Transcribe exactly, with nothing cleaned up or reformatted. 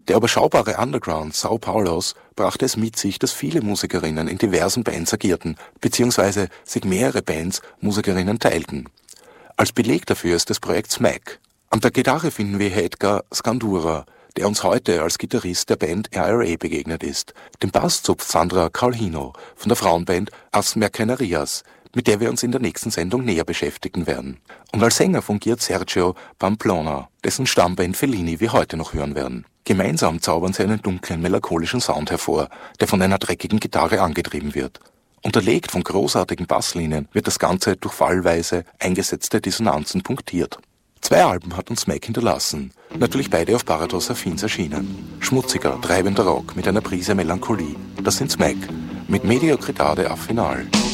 Der überschaubare Underground Sao Paulos brachte es mit sich, dass viele Musikerinnen in diversen Bands agierten, beziehungsweise sich mehrere Bands Musikerinnen teilten. Als Beleg dafür ist das Projekt Smack. An der Gitarre finden wir Edgar Scandura, der uns heute als Gitarrist der Band R R A begegnet ist. Den Bass zupft Sandra Carlino von der Frauenband As Mercenarias, mit der wir uns in der nächsten Sendung näher beschäftigen werden. Und als Sänger fungiert Sergio Pamplona, dessen Stammband Fellini wir heute noch hören werden. Gemeinsam zaubern sie einen dunklen, melancholischen Sound hervor, der von einer dreckigen Gitarre angetrieben wird. Unterlegt von großartigen Basslinien wird das Ganze durch fallweise eingesetzte Dissonanzen punktiert. Zwei Alben hat uns Smack hinterlassen, natürlich beide auf Parados Affins erschienen. Schmutziger, treibender Rock mit einer Prise Melancholie, das sind Smack, mit Mediocritade Affinal.